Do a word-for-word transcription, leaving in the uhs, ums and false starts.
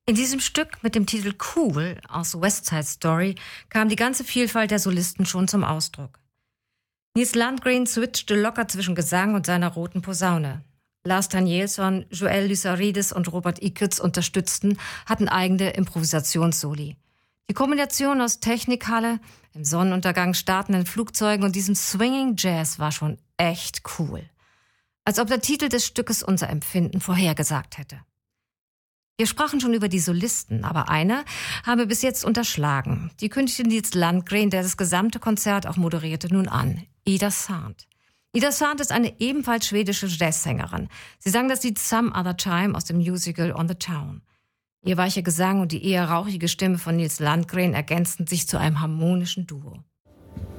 In diesem Stück mit dem Titel Cool aus West Side Story kam die ganze Vielfalt der Solisten schon zum Ausdruck. Nils Landgren switchte locker zwischen Gesang und seiner roten Posaune. Lars Danielsson, Joël Lysaridis und Robert Ickitz unterstützten, hatten eigene Improvisationssoli. Die Kombination aus Technikhalle, im Sonnenuntergang startenden Flugzeugen und diesem Swinging Jazz war schon echt cool. Als ob der Titel des Stückes unser Empfinden vorhergesagt hätte. Wir sprachen schon über die Solisten, aber eine haben wir bis jetzt unterschlagen. Die kündigte Nils Landgren, der das gesamte Konzert auch moderierte, nun an. Ida Sand. Ida Sand ist eine ebenfalls schwedische Jazzsängerin. Sie sang das Lied Some Other Time aus dem Musical On the Town. Ihr weicher Gesang und die eher rauchige Stimme von Nils Landgren ergänzten sich zu einem harmonischen Duo.